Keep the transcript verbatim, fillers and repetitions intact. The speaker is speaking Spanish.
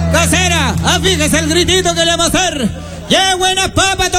Casera, afíjese el gritito que le vamos a hacer. ¡Qué buenas papas!